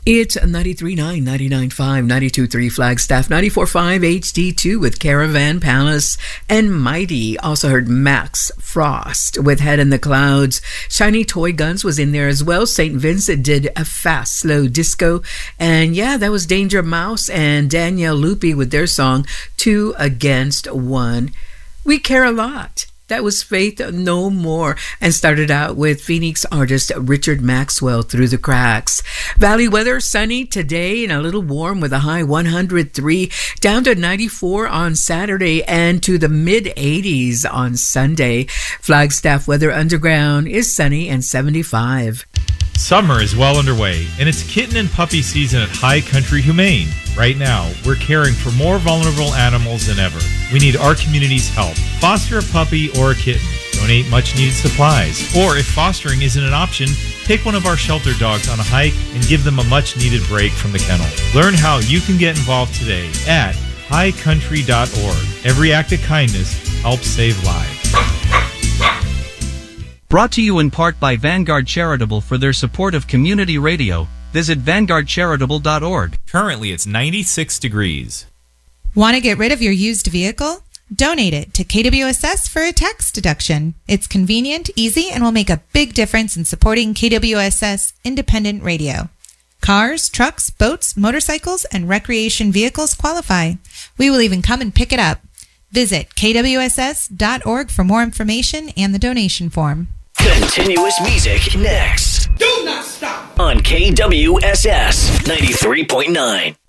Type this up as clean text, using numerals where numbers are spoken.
It's 93.9, 99.5, 92.3 Flagstaff, 94.5 HD2 with Caravan Palace and Mighty. Also heard Max Frost with Head in the Clouds. Shiny Toy Guns was in there as well. St. Vincent did a fast, slow disco. And yeah, that was Danger Mouse and Danielle Lupi with their song 2 Against 1. We Care a Lot. That was Faith No More, and started out with Phoenix artist Richard Maxwell, Through the Cracks. Valley weather, sunny today and a little warm with a high 103, down to 94 on Saturday and to the mid-80s on Sunday. Flagstaff Weather Underground is sunny and 75. Summer is well underway, and it's kitten and puppy season at High Country Humane. Right now, we're caring for more vulnerable animals than ever. We need our community's help. Foster a puppy or a kitten. Donate much-needed supplies. Or if fostering isn't an option, take one of our shelter dogs on a hike and give them a much-needed break from the kennel. Learn how you can get involved today at highcountry.org. Every act of kindness helps save lives. Brought to you in part by Vanguard Charitable for their support of community radio. Visit vanguardcharitable.org. Currently, it's 96 degrees. Want to get rid of your used vehicle? Donate it to KWSS for a tax deduction. It's convenient, easy, and will make a big difference in supporting KWSS independent radio. Cars, trucks, boats, motorcycles, and recreation vehicles qualify. We will even come and pick it up. Visit kwss.org for more information and the donation form. Continuous music next. Do not stop. On KWSS 93.9.